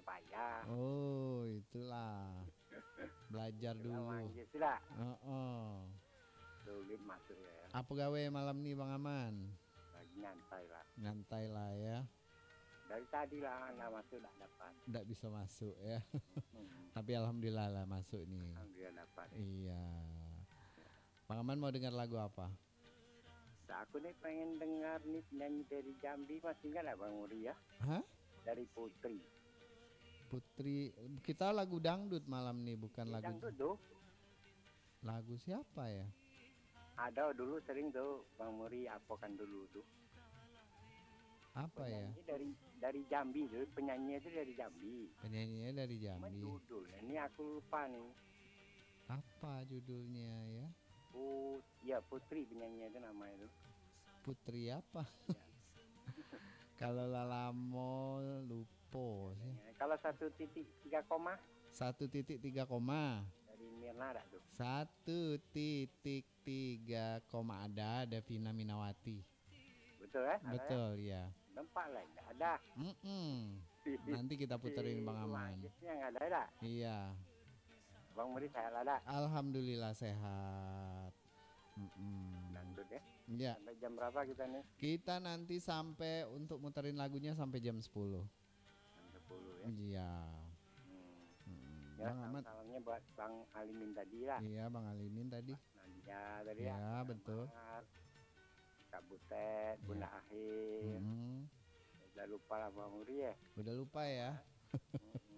payah. Oh, itulah. Belajar Itulah dulu. manggil sudah. Oh. Sulit masuk ya. Apa gawe malam nih Bang Aman? Lagi nyantai lah. Nyantai lah ya. Dari tadi lah nggak masuk nggak dapat. Nggak bisa masuk ya. Hmm. Tapi alhamdulillah lah masuk nih. Alhamdulillah dapat. Iya. Bang Aman mau dengar lagu apa? Nah, aku nih pengen dengar nih penyanyi dari Jambi, masih nggak lah Bang Muri ya? Hah? Dari Putri. Putri, kita lagu dangdut malam nih, bukan Ini lagu. dangdut tuh. Lagu siapa ya? Ada dulu sering tuh Bang Muri apokan dulu tuh. Apa ya? Penyanyi dari Jambi tuh, penyanyi itu dari Jambi. Penyanyinya dari Cuma Jambi. judulnya ini aku lupa nih. Apa judulnya ya? Ya Putri penyanyi itu namanya itu. Putri apa? Ya. Kalau Lalamo lupo sih. Kalau 1,3 koma 1,3 koma. dari Mirna ada tuh. 1,3 koma ada Vina Minawati. Betul kan? Betul ya. Nampak lah nggak ada. Nanti kita puterin Bang Aman. Yang nggak ada. Iya. Bang Muri saya ada. Alhamdulillah sehat. Dangdut ya. Ya. Sampai jam berapa kita nih? Kita nanti sampai untuk muterin lagunya sampai jam 10. Jam 10 ya. Iya. Ya, Bang Aman. salamnya buat Bang Alimin tadi lah. Iya, Bang Alimin tadi. Nadia tadi Ya, ya. betul. Kak Butet, Bunda Ahir. Udah lupa lah Bang Muri ya. Udah lupa ya.